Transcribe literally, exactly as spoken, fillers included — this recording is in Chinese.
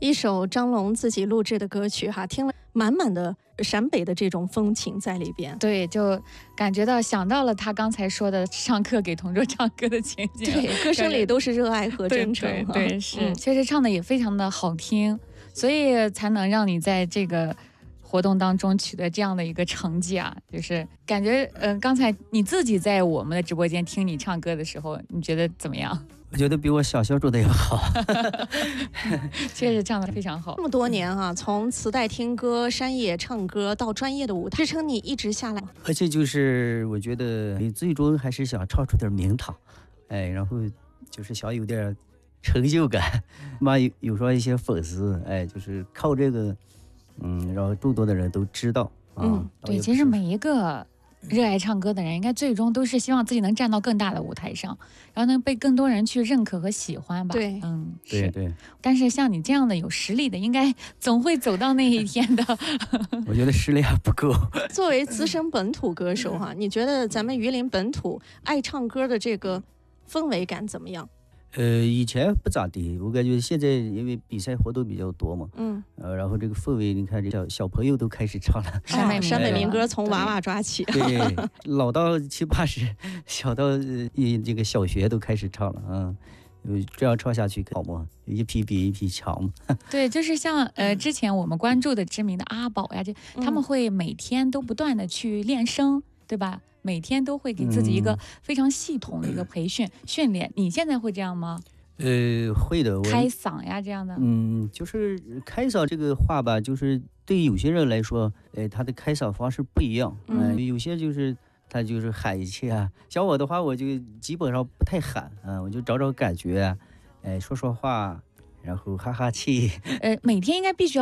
一首张龙自己录制的歌曲哈，听了满满的陕北的这种风情在里边。 对，就感觉到想到了他刚才说的上课给同桌唱歌的情景。 对，歌声里都是热爱和真诚。 对对对，是、 嗯， 确实唱的也非常的好听，所以才能让你在这个活动当中取得这样的一个成绩啊。就是感觉，嗯、呃，刚才你自己在我们的直播间听你唱歌的时候，你觉得怎么样？ 我觉得比我小小主的要好。 确实唱得非常好。 这么多年啊，从磁带听歌、山野唱歌到专业的舞台，支撑你一直下来。 而且就是我觉得你最终还是想唱出点名堂，哎，然后就是想有点成就感。嘛，有有说一些粉丝，哎，就是靠这个，嗯，让更多的人都知道啊。 嗯，对，其实每一个热爱唱歌的人，应该最终都是希望自己能站到更大的舞台上，然后能被更多人去认可和喜欢吧。 对， 嗯， 对对。 但是像你这样的有实力的，应该总会走到那一天的。 我觉得实力还不够。 作为资深本土歌手哈，你觉得咱们榆林本土爱唱歌的这个氛围感怎么样？ 呃，以前不咋地，我感觉现在因为比赛活动比较多嘛， 嗯， 呃，然后这个氛围，你看这小小朋友都开始唱了， 陕北陕北民歌从娃娃抓起， 对，老到七八十，小到呃这个小学都开始唱了啊。嗯，这样唱下去好吗？一批比一批强嘛。 对，就是像呃之前我们关注的知名的阿宝呀，这他们会每天都不断的去练声，对吧？每天都会给自己一个非常系统的一个培训、嗯、训练。你现在会这样吗？ 呃，会的。 开嗓呀这样的。 嗯，就是开嗓这个话吧，就是对有些人来说，呃，他的开嗓方式不一样。嗯、呃，有些就是他就是喊一气啊。像我的话，我就基本上不太喊啊，我就找找感觉，哎、呃，说说话，然后哈哈气。 呃，每天应该必须要